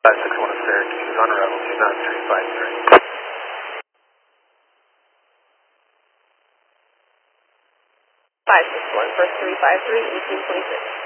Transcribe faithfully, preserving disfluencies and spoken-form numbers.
five six one Syracuse on arrival two nine three five three. five six one for three five three, eighteen twenty-six.